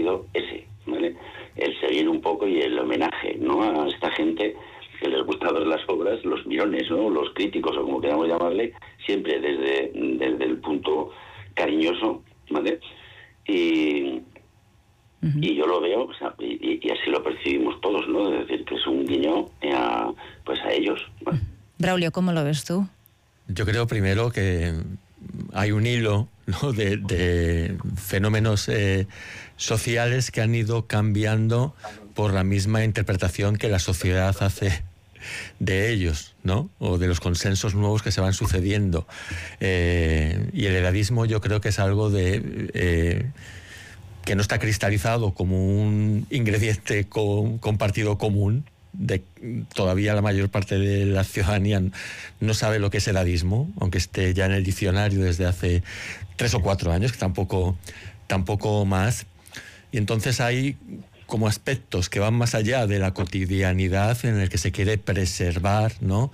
sido ese, ¿vale? El seguir un poco y el homenaje, ¿no?, a esta gente que les gusta ver las obras, los mirones, ¿no?, los críticos, o como queramos llamarle, siempre desde el punto cariñoso, ¿vale? Y yo lo veo, o sea, y así lo percibimos todos, ¿no? Es decir, que es un guiño a ellos, ¿vale? Braulio, ¿cómo lo ves tú? Yo creo primero que hay un hilo, ¿no?, de fenómenos sociales que han ido cambiando por la misma interpretación que la sociedad hace de ellos, ¿no?, o de los consensos nuevos que se van sucediendo. Y el edadismo yo creo que es algo que no está cristalizado como un ingrediente compartido común. Todavía la mayor parte de la ciudadanía no sabe lo que es edadismo, aunque esté ya en el diccionario desde hace 3 o 4 años, que tampoco más. Y entonces hay como aspectos que van más allá de la cotidianidad, en el que se quiere preservar, ¿no?,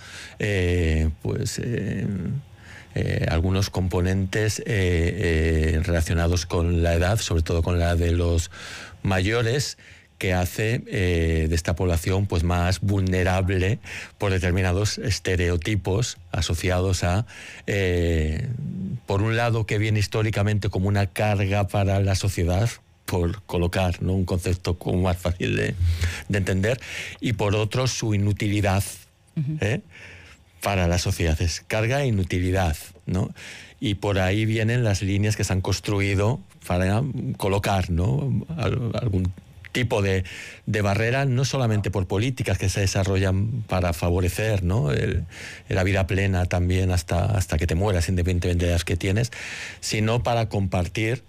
algunos componentes relacionados con la edad, sobre todo con la de los mayores, que hace de esta población pues más vulnerable por determinados estereotipos asociados a, por un lado, que viene históricamente como una carga para la sociedad, por colocar, ¿no?, un concepto como más fácil de entender, y por otro su inutilidad, para la sociedad. Es carga e inutilidad, ¿no? Y por ahí vienen las líneas que se han construido para colocar, ¿no?, algún tipo de barrera, no solamente por políticas que se desarrollan para favorecer, ¿no?, la vida plena también hasta que te mueras, independientemente de las que tienes, sino para compartir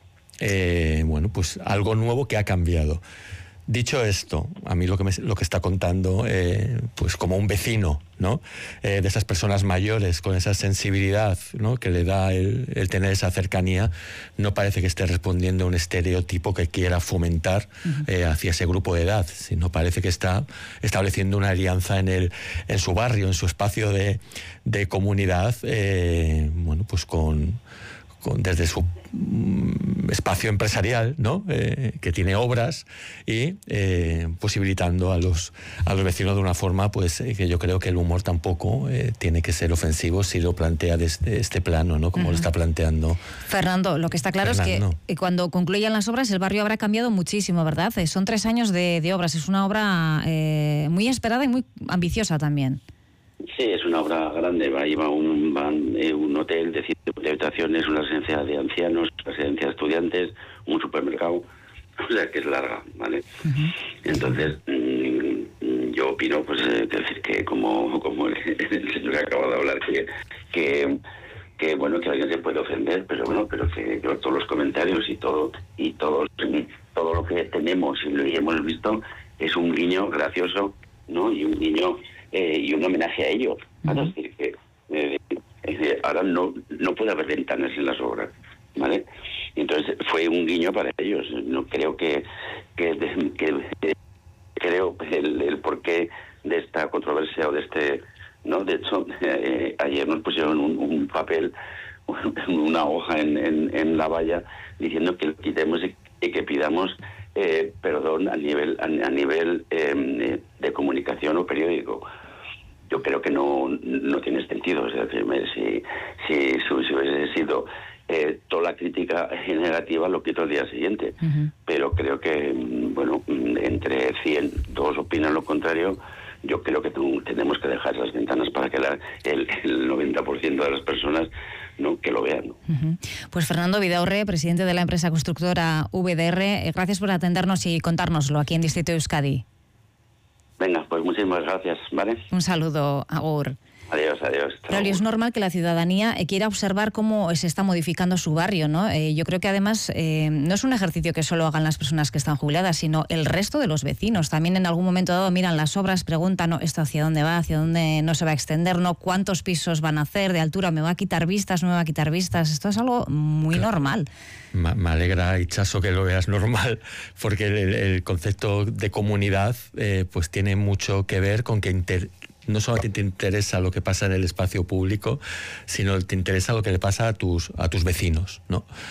pues algo nuevo que ha cambiado. Dicho esto, a mí lo que está contando, pues como un vecino, ¿no?, de esas personas mayores con esa sensibilidad, ¿no?, que le da el tener esa cercanía, no parece que esté respondiendo a un estereotipo que quiera fomentar hacia ese grupo de edad, sino parece que está estableciendo una alianza en su barrio, en su espacio de comunidad, pues desde su espacio empresarial, ¿no?, que tiene obras, y posibilitando a los vecinos de una forma, pues que yo creo que el humor tampoco tiene que ser ofensivo si lo plantea desde este plano, ¿no?, como lo está planteando Fernando. Lo que está claro es que cuando concluyan las obras el barrio habrá cambiado muchísimo, ¿verdad? Son 3 años de obras, es una obra muy esperada y muy ambiciosa también. Sí, es una obra grande. Ahí va un hotel de 100 habitaciones, una residencia de ancianos, residencia de estudiantes, un supermercado, o sea que es larga, ¿vale? Entonces, yo opino, pues, decir que como el señor que acaba de hablar, que bueno, que alguien se puede ofender, pero bueno, pero que todos los comentarios y todo lo que tenemos y lo hemos visto es un guiño gracioso, ¿no?, y un guiño y un homenaje a ello. Es decir, que ahora no puede haber ventanas en las obras, ¿vale? Entonces fue un guiño para ellos. No creo que creo el porqué de esta controversia o de este, ¿no? De hecho, ayer nos pusieron un papel, una hoja en la valla diciendo que quitemos y que pidamos perdón a nivel de comunicación o periódico. Yo creo que no tiene sentido. Es decir, si hubiese sido toda la crítica negativa, lo quito al día siguiente. Pero creo que, bueno, entre 100, 2 opinan lo contrario. Yo creo que tenemos que dejar las ventanas para que el 90% de las personas, ¿no?, que lo vean, ¿no? Pues Fernando Vidaurre, presidente de la empresa constructora VDR, gracias por atendernos y contárnoslo aquí en Distrito Euskadi. Venga, pues muchísimas gracias, ¿vale? Un saludo, agur. Adiós. Claro, y es normal que la ciudadanía quiera observar cómo se está modificando su barrio, ¿no? Yo creo que además no es un ejercicio que solo hagan las personas que están jubiladas, sino el resto de los vecinos. También en algún momento dado miran las obras, preguntan, ¿no?, esto hacia dónde va, hacia dónde no se va a extender, ¿no?, cuántos pisos van a hacer de altura, me va a quitar vistas, no me va a quitar vistas. Esto es algo muy normal. Me alegra, Itxaso, que lo veas normal, porque el concepto de comunidad pues tiene mucho que ver con que no solamente te interesa lo que pasa en el espacio público, sino te interesa lo que le pasa a tus vecinos, ¿no?